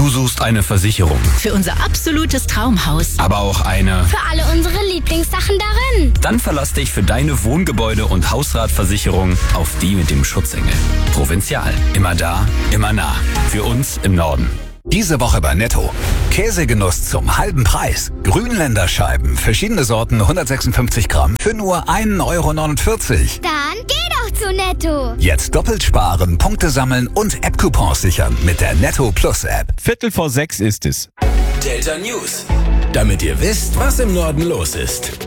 Du suchst eine Versicherung, Für unser absolutes Traumhaus. aber auch eine. Für alle unsere Lieblingssachen darin. Dann verlass dich für deine Wohngebäude- und Hausratversicherung auf die mit dem Schutzengel. Provinzial. Immer da, immer nah. Für uns im Norden. Diese Woche bei Netto. Käsegenuss zum halben Preis. Grünländerscheiben, verschiedene Sorten, 156 Gramm für nur 1,49 €. Dann geh doch zu Netto. Jetzt doppelt sparen, Punkte sammeln und App-Coupons sichern mit der Netto Plus App. 5:45 ist es. Delta News. Damit ihr wisst, was im Norden los ist.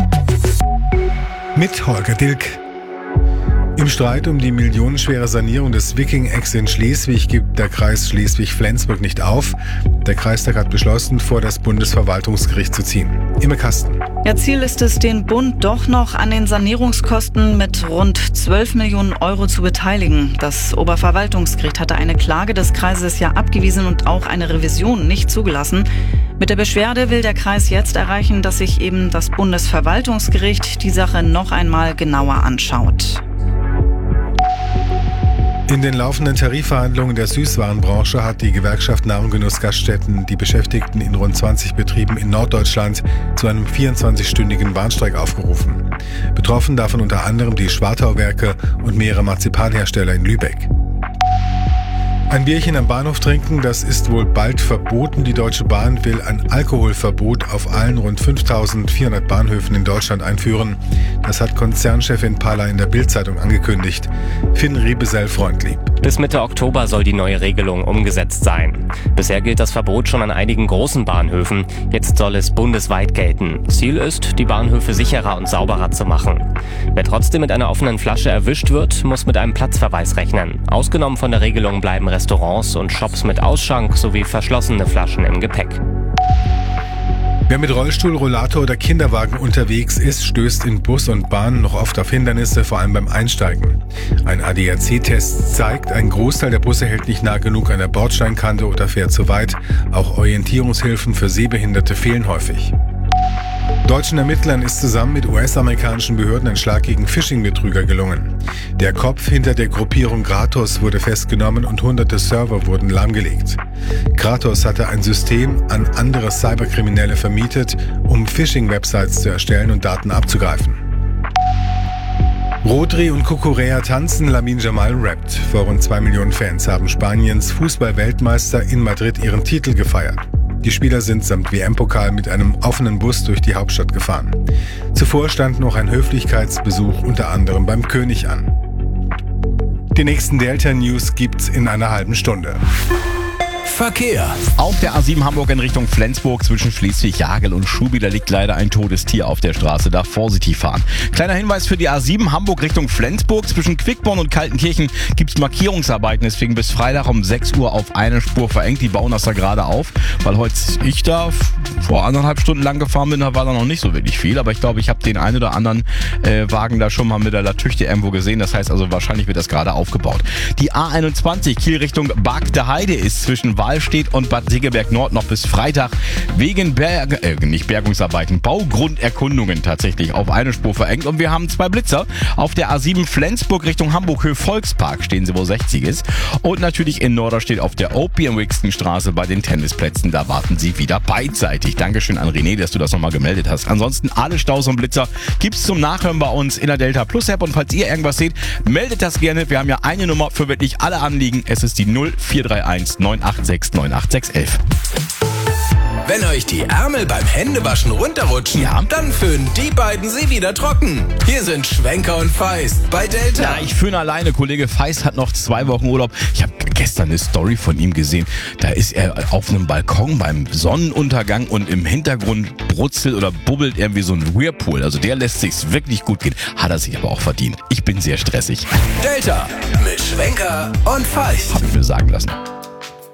Mit Holger Dilk. Im Streit um die millionenschwere Sanierung des Viking-Ecks in Schleswig gibt der Kreis Schleswig-Flensburg nicht auf. Der Kreistag hat beschlossen, vor das Bundesverwaltungsgericht zu ziehen. Imme Kasten. Ja, Ziel ist es, den Bund doch noch an den Sanierungskosten mit rund 12 Millionen € zu beteiligen. Das Oberverwaltungsgericht hatte eine Klage des Kreises ja abgewiesen und auch eine Revision nicht zugelassen. Mit der Beschwerde will der Kreis jetzt erreichen, dass sich eben das Bundesverwaltungsgericht die Sache noch einmal genauer anschaut. In den laufenden Tarifverhandlungen der Süßwarenbranche hat die Gewerkschaft Nahrung Genuss Gaststätten die Beschäftigten in rund 20 Betrieben in Norddeutschland zu einem 24-stündigen Warnstreik aufgerufen. Betroffen davon unter anderem die Schwartauwerke und mehrere Marzipanhersteller in Lübeck. Ein Bierchen am Bahnhof trinken, das ist wohl bald verboten. Die Deutsche Bahn will ein Alkoholverbot auf allen rund 5.400 Bahnhöfen in Deutschland einführen. Das hat Konzernchefin Palla in der Bild-Zeitung angekündigt. Finn Riebesell-Freundlieb. Bis Mitte Oktober soll die neue Regelung umgesetzt sein. Bisher gilt das Verbot schon an einigen großen Bahnhöfen. Jetzt soll es bundesweit gelten. Ziel ist, die Bahnhöfe sicherer und sauberer zu machen. Wer trotzdem mit einer offenen Flasche erwischt wird, muss mit einem Platzverweis rechnen. Ausgenommen von der Regelung bleiben Restaurants und Shops mit Ausschank sowie verschlossene Flaschen im Gepäck. Wer mit Rollstuhl, Rollator oder Kinderwagen unterwegs ist, stößt in Bus und Bahn noch oft auf Hindernisse, vor allem beim Einsteigen. Ein ADAC-Test zeigt, ein Großteil der Busse hält nicht nah genug an der Bordsteinkante oder fährt zu weit. Auch Orientierungshilfen für Sehbehinderte fehlen häufig. Deutschen Ermittlern ist zusammen mit US-amerikanischen Behörden ein Schlag gegen Phishing-Betrüger gelungen. Der Kopf hinter der Gruppierung Kratos wurde festgenommen und hunderte Server wurden lahmgelegt. Kratos hatte ein System an andere Cyberkriminelle vermietet, um Phishing-Websites zu erstellen und Daten abzugreifen. Rodri und Cucurella tanzen, Lamine Yamal rappt. Vor rund 2 Millionen Fans haben Spaniens Fußball-Weltmeister in Madrid ihren Titel gefeiert. Die Spieler sind samt WM-Pokal mit einem offenen Bus durch die Hauptstadt gefahren. Zuvor stand noch ein Höflichkeitsbesuch unter anderem beim König an. Die nächsten Delta News gibt's in einer halben Stunde. Verkehr. Auf der A7 Hamburg in Richtung Flensburg zwischen Schleswig-Jagel und Schubi, da liegt leider ein totes Tier auf der Straße, da vorsichtig fahren. Kleiner Hinweis für die A7 Hamburg Richtung Flensburg zwischen Quickborn und Kaltenkirchen gibt's Markierungsarbeiten, deswegen bis Freitag um 6 Uhr auf eine Spur verengt. Die bauen das da gerade auf, weil heute ich da vor 1,5 Stunden lang gefahren bin, da war da noch nicht so wirklich viel, aber ich glaube, ich habe den einen oder anderen Wagen da schon mal mit der Latüchte irgendwo gesehen, das heißt also wahrscheinlich wird das gerade aufgebaut. Die A21 Kiel Richtung Bargter Heide ist zwischen Wahlstedt und Bad Segeberg Nord noch bis Freitag wegen Bergungsarbeiten, Baugrunderkundungen tatsächlich auf eine Spur verengt. Und wir haben 2 Blitzer. Auf der A7 Flensburg Richtung Hamburg-Höhe-Volkspark stehen sie, wo 60 ist. Und natürlich in Norderstedt auf der Opium-Wixton-Straße bei den Tennisplätzen. Da warten sie wieder beidseitig. Dankeschön an René, dass du das nochmal gemeldet hast. Ansonsten alle Staus und Blitzer gibt's zum Nachhören bei uns in der Delta Plus App. Und falls ihr irgendwas seht, meldet das gerne. Wir haben ja eine Nummer für wirklich alle Anliegen. Es ist die 0431 986 98611. Wenn euch die Ärmel beim Händewaschen runterrutschen, dann föhnen die beiden sie wieder trocken. Hier sind Schwenker und Feist bei Delta. Ja, ich föhne alleine. Kollege Feist hat noch 2 Wochen Urlaub. Ich habe gestern eine Story von ihm gesehen. Da ist er auf einem Balkon beim Sonnenuntergang und im Hintergrund brutzelt oder bubbelt irgendwie so ein Whirlpool. Also der lässt sich's wirklich gut gehen. Hat er sich aber auch verdient. Ich bin sehr stressig. Delta mit Schwenker und Feist. Hab ich mir sagen lassen.